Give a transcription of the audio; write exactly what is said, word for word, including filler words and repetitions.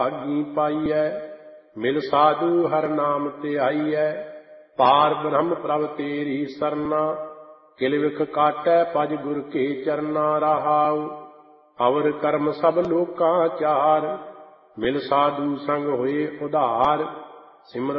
ਭਾਗੀ ਪਾਈਐ। ਮਿਲ ਸਾਧੂ ਹਰ ਨਾਮ ਧਿਆਈਐ। ਪਾਰ ਬ੍ਰਹਮ ਪ੍ਰਭ ਤੇਰੀ ਸਰਨਾ। ਕਿਲ ਵਿਖ ਕਾਟੈ ਪਜ ਗੁਰ ਕੇ ਚਰਨਾ। ਰਹਾਉ ਅਵਰ ਕਰਮ ਸਭ ਲੋਕਾਂ ਚਾਰ। ਮਿਲ ਸਾਧੂ ਸੰਗ ਹੋਏ ਉਧਾਰ। ਸਿਮਰ